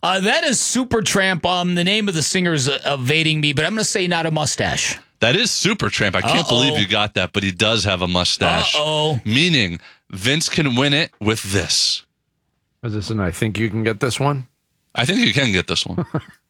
That is Supertramp. The name of the singer is evading me, but I'm going to say not a mustache. That is Supertramp. I can't believe you got that, but he does have a mustache. Meaning Vince can win it with this. Is this an I think you can get this one? I think you can get this one.